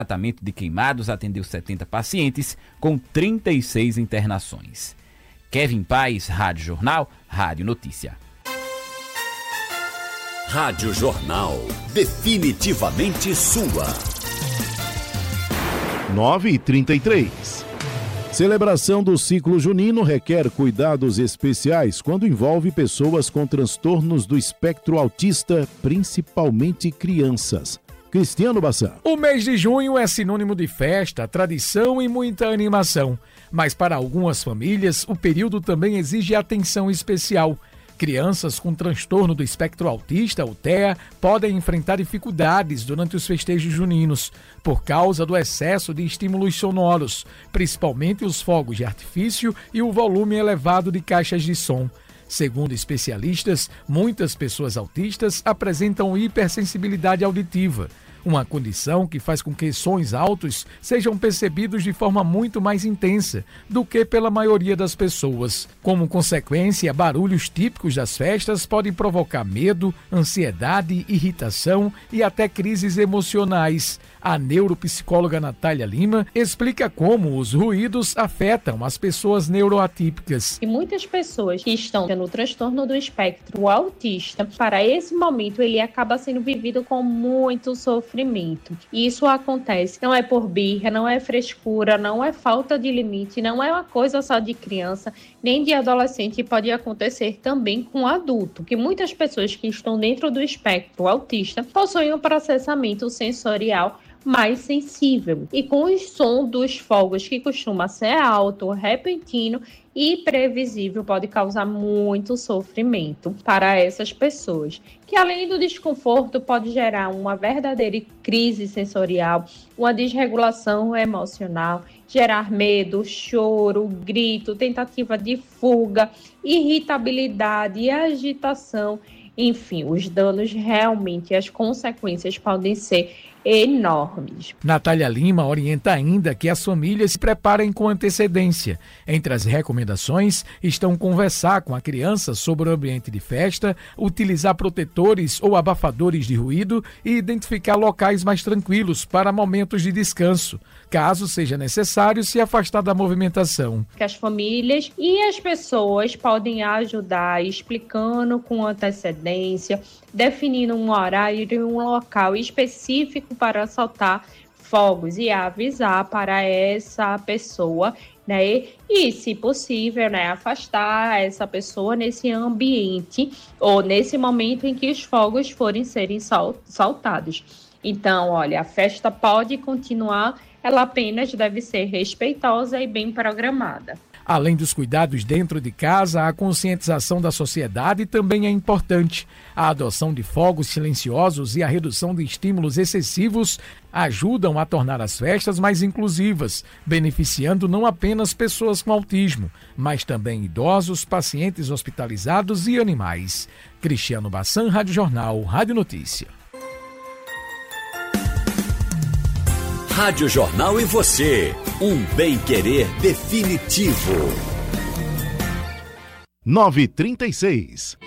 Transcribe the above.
tratamento de queimados atendeu 70 pacientes com 36 internações. Kevin Paes, Rádio Jornal, Rádio Notícia. Rádio Jornal, definitivamente sua. 9h33. Celebração do ciclo junino requer cuidados especiais quando envolve pessoas com transtornos do espectro autista, principalmente crianças. Cristiano Bassan. O mês de junho é sinônimo de festa, tradição e muita animação. Mas para algumas famílias, o período também exige atenção especial. Crianças com transtorno do espectro autista, o TEA, podem enfrentar dificuldades durante os festejos juninos, por causa do excesso de estímulos sonoros, principalmente os fogos de artifício e o volume elevado de caixas de som. Segundo especialistas, muitas pessoas autistas apresentam hipersensibilidade auditiva, uma condição que faz com que sons altos sejam percebidos de forma muito mais intensa do que pela maioria das pessoas. Como consequência, barulhos típicos das festas podem provocar medo, ansiedade, irritação e até crises emocionais. A neuropsicóloga Natália Lima explica como os ruídos afetam as pessoas neuroatípicas. E muitas pessoas que estão no transtorno do espectro autista, para esse momento ele acaba sendo vivido com muito sofrimento. E isso acontece, não é por birra, não é frescura, não é falta de limite, não é uma coisa só de criança, nem de adolescente, pode acontecer também com adulto, que muitas pessoas que estão dentro do espectro autista possuem um processamento sensorial mais sensível e com o som dos fogos que costuma ser alto, repentino e previsível pode causar muito sofrimento para essas pessoas, que além do desconforto pode gerar uma verdadeira crise sensorial, uma desregulação emocional, gerar medo, choro, grito, tentativa de fuga, irritabilidade, agitação, enfim, os danos realmente, as consequências podem ser enormes. Natália Lima orienta ainda que as famílias se preparem com antecedência. Entre as recomendações estão conversar com a criança sobre o ambiente de festa, utilizar protetores ou abafadores de ruído e identificar locais mais tranquilos para momentos de descanso, caso seja necessário se afastar da movimentação. Que as famílias e as pessoas podem ajudar explicando com antecedência, definindo um horário e um local específico para soltar fogos e avisar para essa pessoa, né? E, se possível, né, afastar essa pessoa nesse ambiente ou nesse momento em que os fogos serem soltados. Então, olha, a festa pode continuar, ela apenas deve ser respeitosa e bem programada. Além dos cuidados dentro de casa, a conscientização da sociedade também é importante. A adoção de fogos silenciosos e a redução de estímulos excessivos ajudam a tornar as festas mais inclusivas, beneficiando não apenas pessoas com autismo, mas também idosos, pacientes hospitalizados e animais. Cristiano Bassan, Rádio Jornal, Rádio Notícia. Rádio Jornal e você, um bem-querer definitivo. 9h36.